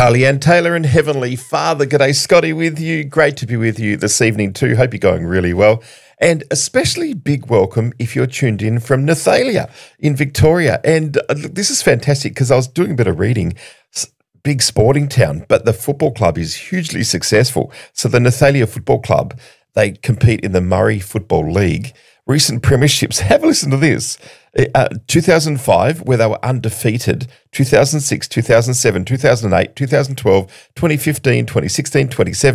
Carly Ann Taylor and Heavenly Father. G'day, Scotty with you. Great to be with you this evening too. Hope you're going really well. And especially big welcome if you're tuned in from Nathalia in Victoria. And look, this is fantastic because I was doing a bit of reading. Big sporting town, but the football club is hugely successful. So the Nathalia Football Club, they compete in the Murray Football League. Recent premierships, have a listen to this. 2005, where they were undefeated, 2006, 2007, 2008, 2012, 2015, 2016,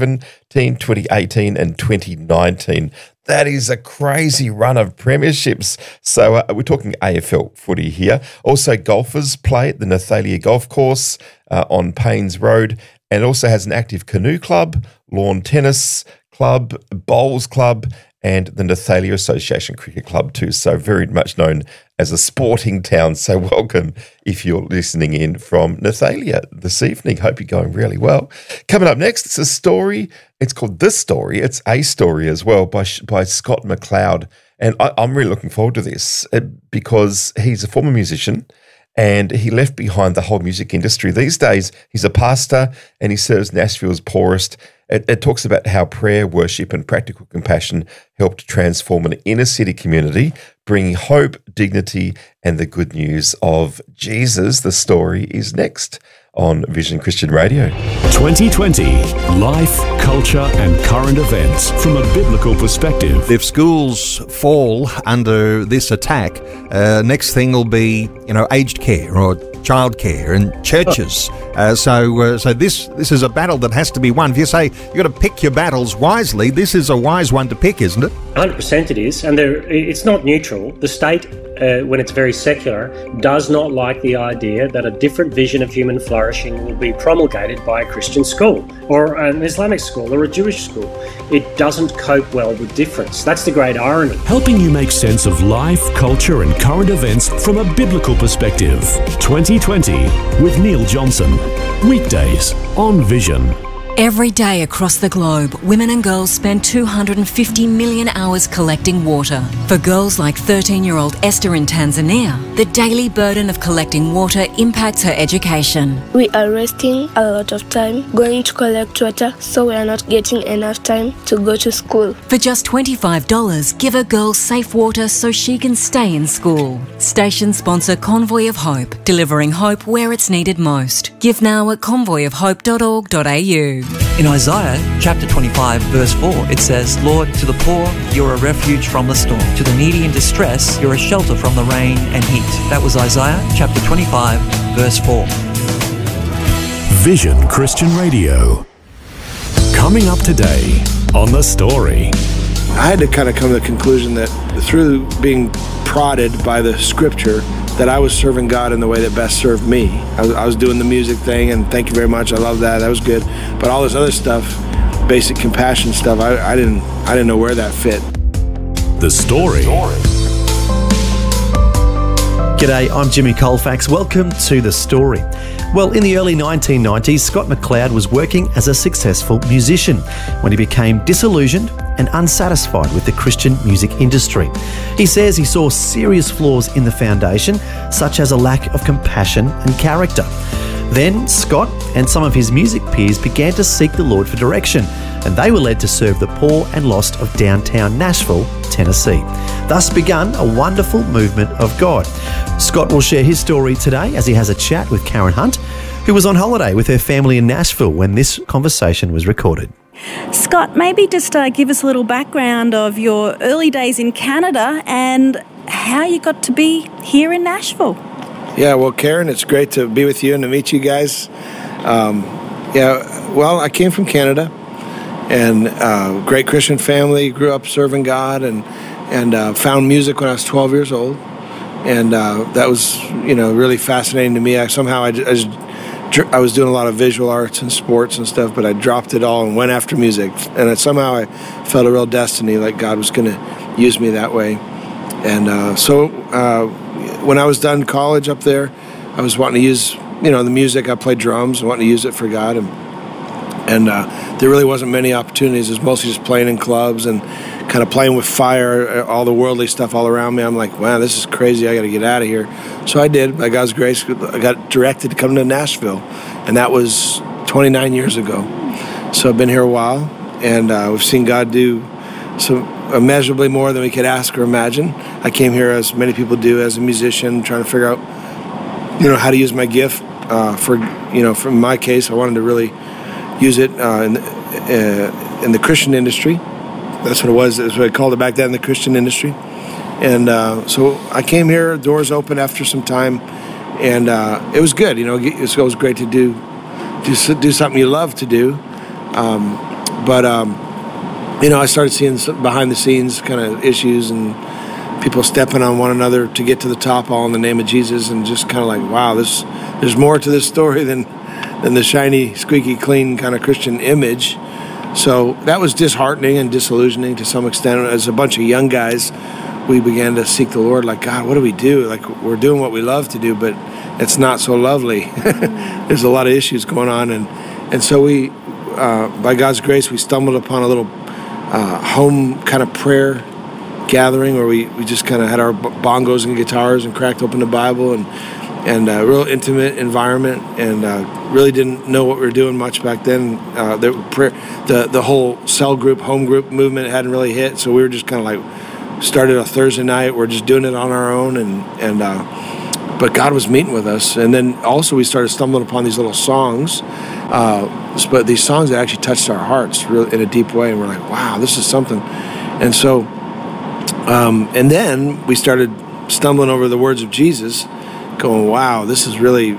2017, 2018 and 2019. That is a crazy run of premierships. So we're talking AFL footy here. Also, golfers play at the Nathalia Golf Course on Paynes Road, and also has an active canoe club, lawn tennis club, bowls club, and the Nathalia Association Cricket Club too. So very much known as a sporting town. So welcome if you're listening in from Nathalia this evening. Hope you're going really well. Coming up next, it's a story. It's called This Story. It's a story as well by Scott McLeod. And I'm really looking forward to this because he's a former musician and he left behind the whole music industry. These days, he's a pastor and he serves Nashville's poorest. It talks about how prayer, worship, and practical compassion helped transform an inner city community, bringing hope, dignity, and the good news of Jesus. The story is next on Vision Christian Radio. 2020, life, culture, and current events from a biblical perspective. If schools fall under this attack, next thing will be, aged care or childcare and churches. So this is a battle that has to be won. If you say you've got to pick your battles wisely, this is a wise one to pick, isn't it? 100% it is, and it's not neutral. The state, when it's very secular, does not like the idea that a different vision of human flourishing will be promulgated by a Christian school or an Islamic school or a Jewish school. It doesn't cope well with difference. That's the great irony. Helping you make sense of life, culture, and current events from a biblical perspective. 2020 with Neil Johnson. Weekdays on Vision. Every day across the globe, women and girls spend 250 million hours collecting water. For girls like 13-year-old Esther in Tanzania, the daily burden of collecting water impacts her education. We are wasting a lot of time going to collect water, so we are not getting enough time to go to school. For just $25, give a girl safe water so she can stay in school. Station sponsor Convoy of Hope, delivering hope where it's needed most. Give now at convoyofhope.org.au. In Isaiah chapter 25 verse 4 it says, Lord, to the poor you're a refuge from the storm. To the needy in distress you're a shelter from the rain and heat. That was Isaiah chapter 25 verse 4. Vision Christian Radio. Coming up today on The Story. I had to kind of come to the conclusion that through being prodded by the scripture that I was serving God in the way that best served me. I was doing the music thing, and thank you very much. I love that. That was good. But all this other stuff, basic compassion stuff, I didn't know where that fit. The Story. G'day, I'm Jimmy Colfax. Welcome to The Story. Well, in the early 1990s, Scott McLeod was working as a successful musician when he became disillusioned and unsatisfied with the Christian music industry. He says he saw serious flaws in the foundation, such as a lack of compassion and character. Then Scott and some of his music peers began to seek the Lord for direction, and they were led to serve the poor and lost of downtown Nashville, Tennessee. Thus begun a wonderful movement of God. Scott will share his story today as he has a chat with Karen Hunt, who was on holiday with her family in Nashville when this conversation was recorded. Scott, maybe just give us a little background of your early days in Canada and how you got to be here in Nashville. Yeah, well, Karen, it's great to be with you and to meet you guys. I came from Canada, and great Christian family, grew up serving God, and found music when I was 12 years old, and that was really fascinating to me. I was doing a lot of visual arts and sports and stuff, but I dropped it all and went after music, and somehow I felt a real destiny, like God was going to use me that way. And so when I was done college up there, I was wanting to use the music. I played drums, wanting to use it for God, and there really wasn't many opportunities. It was mostly just playing in clubs and kind of playing with fire, all the worldly stuff all around me. I'm like, wow, this is crazy. I got to get out of here. So I did. By God's grace, I got directed to come to Nashville, and that was 29 years ago. So I've been here a while, and we've seen God do some immeasurably more than we could ask or imagine. I came here, as many people do, as a musician, trying to figure out, how to use my gift. For my case, I wanted to really use it in the Christian industry. That's what it was. That's what I called it back then, the Christian industry. And so I came here, doors open after some time, and it was good. It's always great to do something you love to do. I started seeing some behind the scenes kind of issues and people stepping on one another to get to the top, all in the name of Jesus, and just kind of like, wow, there's more to this story than the shiny, squeaky clean kind of Christian image. So that was disheartening and disillusioning to some extent. As a bunch of young guys, we began to seek the Lord, like, God, what do we do? Like, we're doing what we love to do, but it's not so lovely. There's a lot of issues going on. And so we, by God's grace, we stumbled upon a little home kind of prayer gathering where we just kind of had our bongos and guitars and cracked open the Bible and a real intimate environment, and really didn't know what we were doing much back then. The whole cell group, home group movement hadn't really hit, so we were just kind of like started a Thursday night. We're just doing it on our own, but God was meeting with us. And then also we started stumbling upon these little songs, but these songs that actually touched our hearts really in a deep way, and we're like, wow, this is something. And so and then we started stumbling over the words of Jesus, going, wow, this is really,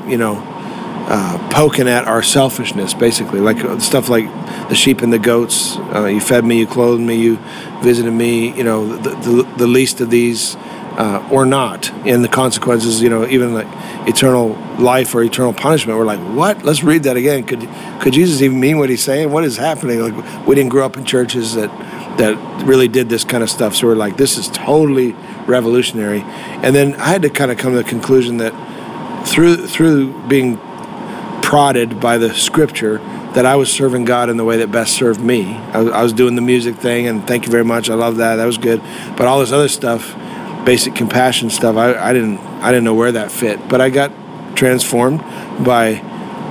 poking at our selfishness, basically. Like stuff like the sheep and the goats, you fed me, you clothed me, you visited me, the least of these, or not. And the consequences, even like eternal life or eternal punishment. We're like, what? Let's read that again. Could Jesus even mean what he's saying? What is happening? Like, we didn't grow up in churches that really did this kind of stuff. So we're like, this is totally revolutionary. And then I had to kind of come to the conclusion that through being prodded by the scripture, that I was serving God in the way that best served me. I was doing the music thing, and thank you very much, I love that. That was good. But all this other stuff, basic compassion stuff, I didn't know where that fit. But I got transformed by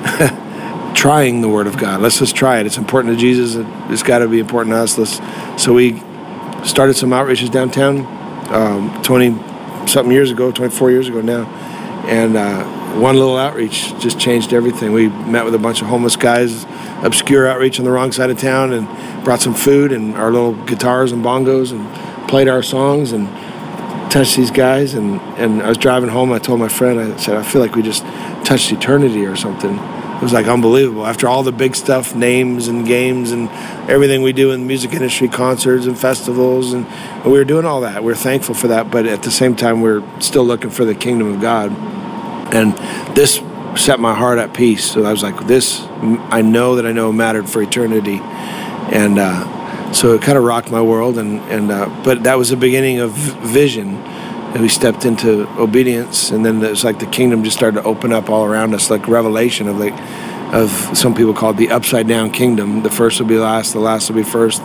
trying the Word of God. Let's just try it. It's important to Jesus. It's got to be important to us. So we started some outreaches downtown 20-something years ago, 24 years ago now. And one little outreach just changed everything. We met with a bunch of homeless guys, obscure outreach on the wrong side of town, and brought some food and our little guitars and bongos and played our songs and touched these guys. And I was driving home. I told my friend, I said, I feel like we just touched eternity or something. It was like unbelievable. After all the big stuff, names and games and everything we do in the music industry, concerts and festivals, and we were doing all that. We're thankful for that, but at the same time, we're still looking for the kingdom of God. And this set my heart at peace. So I was like, this, I know mattered for eternity. And so it kind of rocked my world. But that was the beginning of vision. And we stepped into obedience, and then it's like the kingdom just started to open up all around us, like revelation of some people call it the upside down kingdom. The first will be last, the last will be first.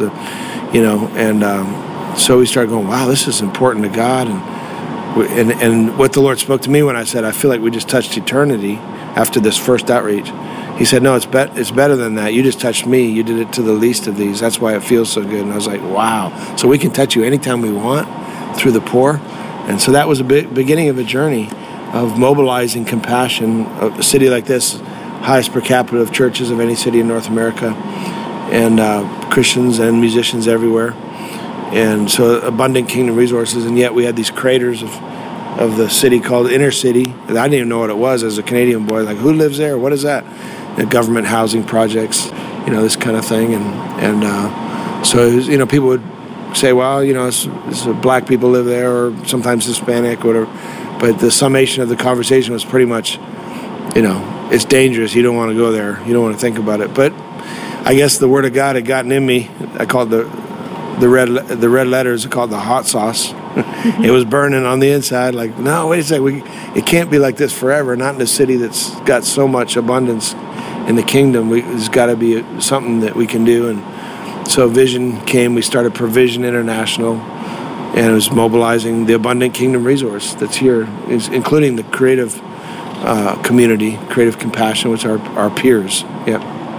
So we started going, wow, this is important to God. And what the Lord spoke to me when I said, I feel like we just touched eternity after this first outreach. He said, no, it's better than that. You just touched me. You did it to the least of these. That's why it feels so good. And I was like, wow. So we can touch you anytime we want through the poor. And so that was a beginning of a journey of mobilizing compassion. A city like this, highest per capita of churches of any city in North America, and Christians and musicians everywhere. And so abundant kingdom resources, and yet we had these craters of the city called Inner City. And I didn't even know what it was as a Canadian boy. Like, who lives there? What is that? And government housing projects, this kind of thing. And so it was, people would say, well, it's black people live there, or sometimes Hispanic, whatever. But the summation of the conversation was pretty much, it's dangerous. You don't want to go there. You don't want to think about it. But I guess the Word of God had gotten in me. I called the red letters. I called the hot sauce. It was burning on the inside. Like, no, wait a second. It can't be like this forever. Not in a city that's got so much abundance in the kingdom. There's got to be something that we can do. And so vision came. We started Provision International, and it was mobilizing the abundant kingdom resource that's here, including the creative community, creative compassion, which are our peers. Yep.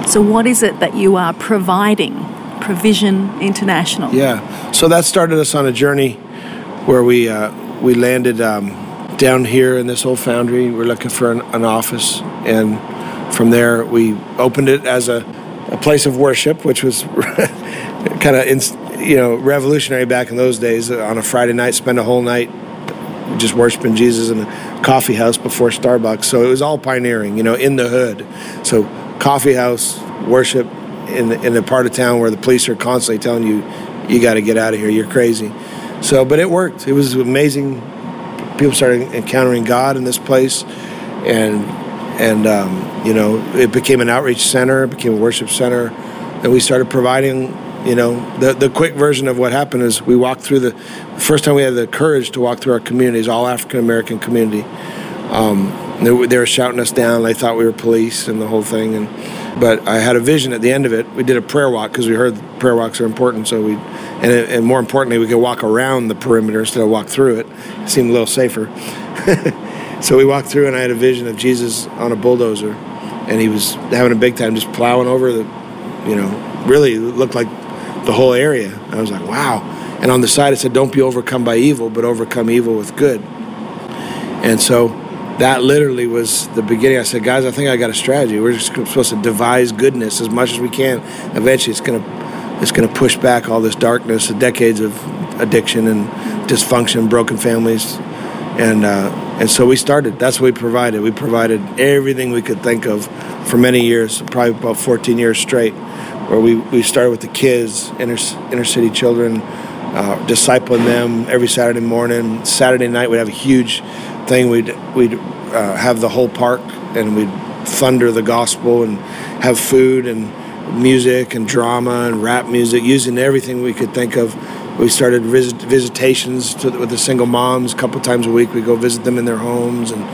So what is it that you are providing? Provision International. Yeah. So that started us on a journey where we landed down here in this old foundry. We're looking for an office, and from there we opened it as a place of worship, which was kind of revolutionary back in those days. On a Friday night, spend a whole night just worshiping Jesus in a coffee house before Starbucks. So it was all pioneering, in the hood. So coffee house, worship in the part of town where the police are constantly telling you got to get out of here, you're crazy. So, but it worked. It was amazing. People started encountering God in this place, and it became an outreach center, it became a worship center, and we started providing. The quick version of what happened is we walked through the first time we had the courage to walk through our communities, all African American community. They were shouting us down. They thought we were police and the whole thing. But I had a vision at the end of it. We did a prayer walk because we heard prayer walks are important. So and more importantly, we could walk around the perimeter instead of walk through it. It seemed a little safer. So we walked through, and I had a vision of Jesus on a bulldozer, and he was having a big time just plowing over really looked like the whole area. I was like, wow. And on the side it said, don't be overcome by evil, but overcome evil with good. And so that literally was the beginning. I said, guys, I think I got a strategy. We're just supposed to devise goodness as much as we can. Eventually it's gonna push back all this darkness, the decades of addiction and dysfunction, broken families. And so we started. That's what we provided. We provided everything we could think of for many years, probably about 14 years straight, where we started with the kids, inner city children, discipling them every Saturday morning. Saturday night we'd have a huge thing. We'd have the whole park, and we'd thunder the gospel and have food and music and drama and rap music, using everything we could think of. We started visitations with the single moms. A couple times a week we'd go visit them in their homes, and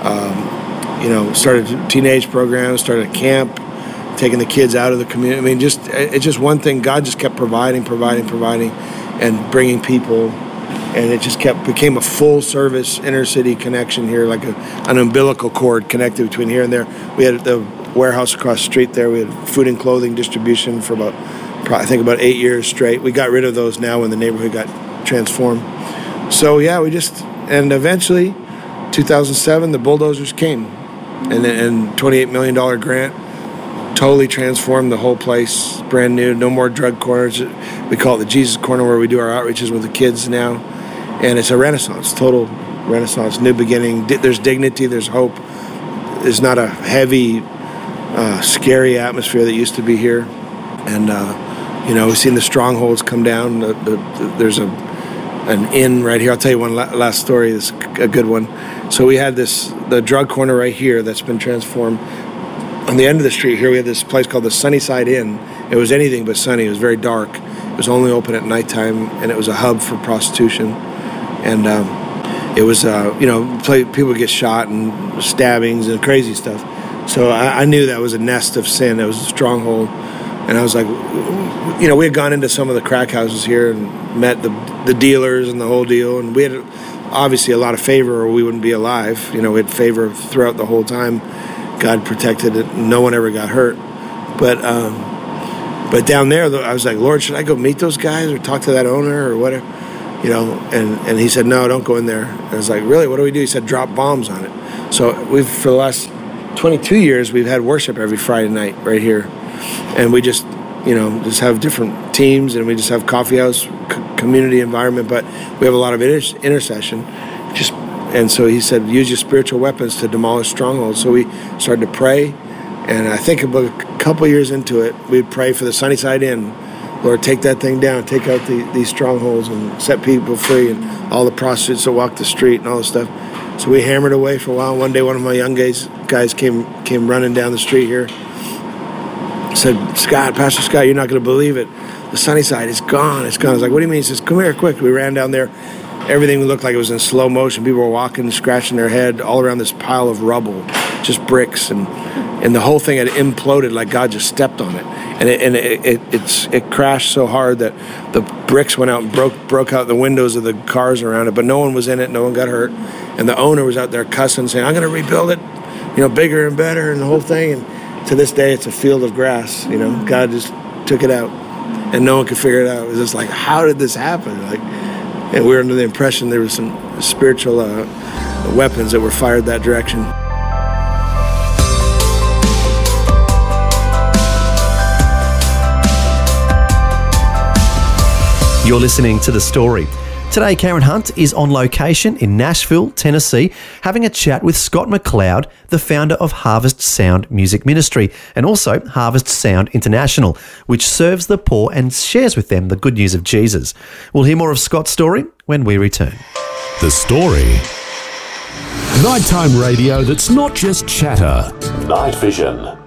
started teenage programs, started a camp, taking the kids out of the community. I mean, it's just one thing. God just kept providing, and bringing people, and it just became a full service inner city connection here, like an umbilical cord connected between here and there. We had the warehouse across the street there. We had food and clothing distribution for about 8 years straight. We got rid of those now when the neighborhood got transformed. So yeah, and eventually 2007 the bulldozers came, and $28 million grant totally transformed the whole place, brand new. No more drug corners. We call it the Jesus Corner, where we do our outreaches with the kids now, and it's a renaissance, total renaissance, new beginning. There's dignity, there's hope. There's not a heavy, scary atmosphere that used to be here, and we've seen the strongholds come down. There's an inn right here. I'll tell you one last story. It's a good one. So we had the drug corner right here that's been transformed. On the end of the street here, we had this place called the Sunnyside Inn. It was anything but sunny. It was very dark. It was only open at nighttime, and it was a hub for prostitution. And it was, people would get shot and stabbings and crazy stuff. So I knew that was a nest of sin. It was a stronghold. And I was like, we had gone into some of the crack houses here and met the dealers and the whole deal. And we had obviously a lot of favor, or we wouldn't be alive. We had favor throughout the whole time. God protected it. No one ever got hurt. But down there, I was like, Lord, should I go meet those guys or talk to that owner or whatever? And he said, no, don't go in there. I was like, really? What do we do? He said, drop bombs on it. So for the last 22 years, we've had worship every Friday night right here. And we just have different teams, and we just have coffee house, community environment, but we have a lot of intercession. And so he said, use your spiritual weapons to demolish strongholds. So we started to pray, and I think about a couple years into it, we'd pray for the Sunnyside Inn. Lord, take that thing down, take out these strongholds and set people free, and all the prostitutes that walk the street and all this stuff. So we hammered away for a while. One day, one of my young guys came running down the street here. Said, Pastor Scott, you're not going to believe it. The Sunnyside is gone. It's gone. I was like, what do you mean? He says, come here, quick. We ran down there. Everything looked like it was in slow motion. People were walking, scratching their head all around this pile of rubble, just bricks, and the whole thing had imploded like God just stepped on it. And it crashed so hard that the bricks went out and broke out the windows of the cars around it, but no one was in it. No one got hurt. And the owner was out there cussing, saying, I'm going to rebuild it, bigger and better, and the whole thing. And to this day, it's a field of grass. You know, God just took it out, and no one could figure it out. It was just like, how did this happen? Like, and we were under the impression there was some spiritual weapons that were fired that direction. You're listening to The Story. Today, Karen Hunt is on location in Nashville, Tennessee, having a chat with Scott McLeod, the founder of Harvest Sound Music Ministry, and also Harvest Sound International, which serves the poor and shares with them the good news of Jesus. We'll hear more of Scott's story when we return. The Story. Nighttime radio that's not just chatter. Night Vision.